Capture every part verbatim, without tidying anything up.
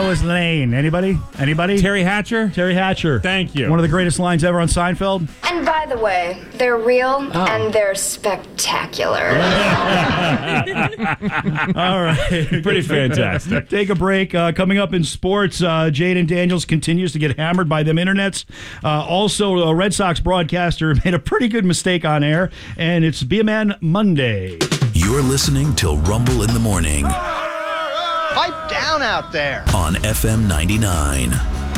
Lois Lane. Anybody? Anybody? Terry Hatcher? Terry Hatcher. Thank you. One of the greatest lines ever on Seinfeld. And by the way, they're real oh. and they're spectacular. All right. Pretty fantastic. Take a break. Uh, coming up in sports, uh, Jaden Daniels continues to get hammered by them internets. Uh, also, a Red Sox broadcaster made a pretty good mistake on air, and it's Be a Man Monday. You're listening to Rumble in the Morning. Pipe down out there. On F M ninety-nine.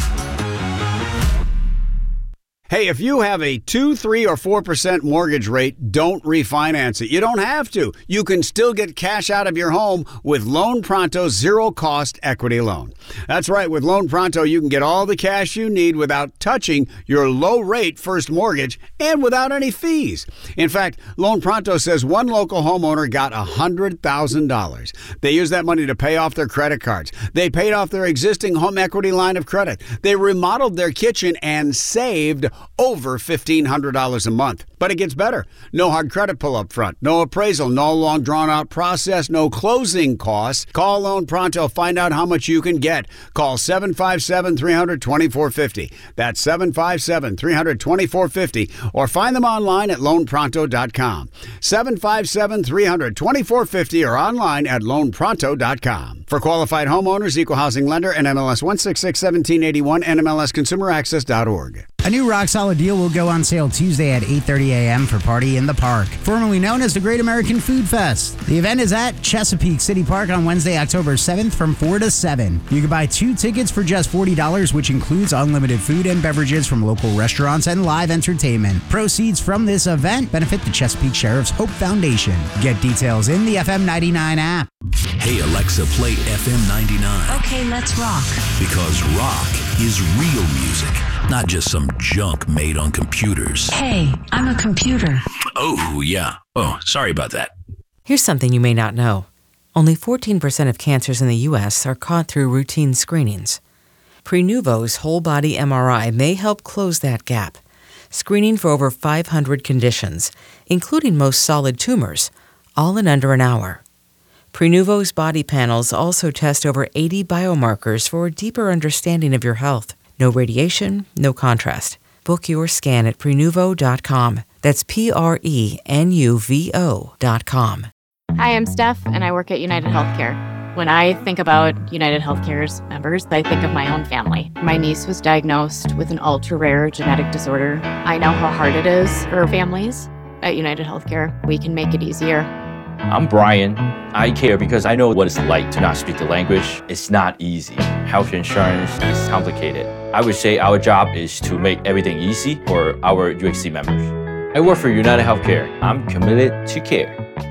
Hey, if you have a two, three, or four percent mortgage rate, don't refinance it. You don't have to. You can still get cash out of your home with Loan Pronto's zero-cost equity loan. That's right. With Loan Pronto, you can get all the cash you need without touching your low-rate first mortgage and without any fees. In fact, Loan Pronto says one local homeowner got one hundred thousand dollars. They used that money to pay off their credit cards. They paid off their existing home equity line of credit. They remodeled their kitchen and saved over fifteen hundred dollars a month. But it gets better. No hard credit pull up front, no appraisal, no long drawn out process, no closing costs. Call Loan Pronto. Find out how much you can get. Call seven five seven, three hundred, twenty-four fifty. That's seven five seven, three hundred, twenty-four fifty. Or find them online at loan pronto dot com. seven five seven, three hundred, twenty-four fifty or online at loan pronto dot com. For qualified homeowners, equal housing lender, N M L S one six six, one seven eight one, N M L S consumer access dot org. A new Rock Solid deal will go on sale Tuesday at eight thirty a.m. for Party in the Park, formerly known as the Great American Food Fest. The event is at Chesapeake City Park on Wednesday, October seventh from four to seven. You can buy two tickets for just forty dollars, which includes unlimited food and beverages from local restaurants and live entertainment. Proceeds from this event benefit the Chesapeake Sheriff's Hope Foundation. Get details in the F M ninety-nine app. Hey, Alexa, play F M ninety-nine. Okay, let's rock. Because rock is real music, not just some junk made on computers. Hey, I'm a computer. Oh, yeah. Oh, sorry about that. Here's something you may not know. Only fourteen percent of cancers in the U S are caught through routine screenings. Prenuvo's whole-body M R I may help close that gap, screening for over five hundred conditions, including most solid tumors, all in under an hour. Prenuvo's body panels also test over eighty biomarkers for a deeper understanding of your health. No radiation, no contrast. Book your scan at prenuvo dot com. That's P R E N U V O dot com. Hi, I'm Steph, and I work at United Healthcare. When I think about United Healthcare's members, I think of my own family. My niece was diagnosed with an ultra-rare genetic disorder. I know how hard it is for families. At United Healthcare, we can make it easier. I'm Brian. I care because I know what it's like to not speak the language. It's not easy. Health insurance is complicated. I would say our job is to make everything easy for our U H C members. I work for United Healthcare. I'm committed to care.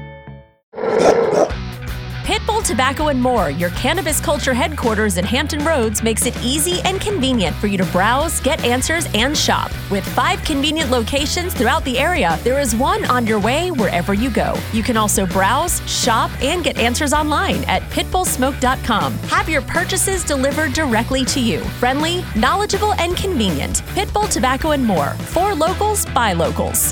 Pitbull Tobacco and More, your cannabis culture headquarters in Hampton Roads, makes it easy and convenient for you to browse, get answers, and shop. With five convenient locations throughout the area, there is one on your way wherever you go. You can also browse, shop, and get answers online at pitbull smoke dot com. Have your purchases delivered directly to you. Friendly, knowledgeable, and convenient. Pitbull Tobacco and More. For locals, by locals.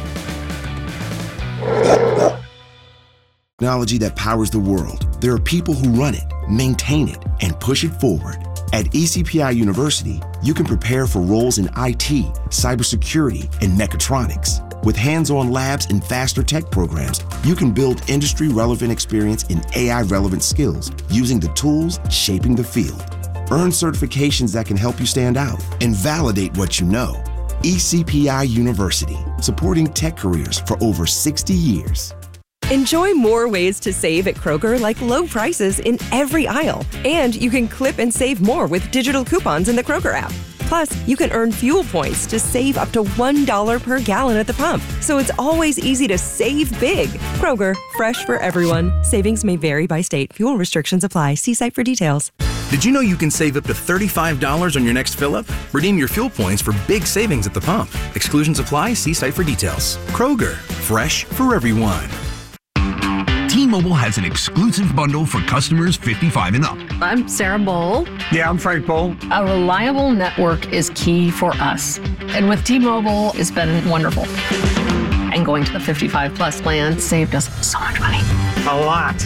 Technology that powers the world. There are people who run it, maintain it, and push it forward. At E C P I University, you can prepare for roles in I T, cybersecurity, and mechatronics. With hands-on labs and faster tech programs, you can build industry-relevant experience in A I-relevant skills using the tools shaping the field. Earn certifications that can help you stand out and validate what you know. E C P I University, supporting tech careers for over sixty years. Enjoy more ways to save at Kroger, like low prices in every aisle. And you can clip and save more with digital coupons in the Kroger app. Plus, you can earn fuel points to save up to one dollar per gallon at the pump. So it's always easy to save big. Kroger, fresh for everyone. Savings may vary by state. Fuel restrictions apply. See site for details. Did you know you can save up to thirty-five dollars on your next fill-up? Redeem your fuel points for big savings at the pump. Exclusions apply. See site for details. Kroger, fresh for everyone. T-Mobile has an exclusive bundle for customers fifty-five and up. I'm Sarah Bowl. Yeah, I'm Frank Bowl. A reliable network is key for us. And with T-Mobile, it's been wonderful. And going to the fifty-five plus plan saved us so much money. A lot.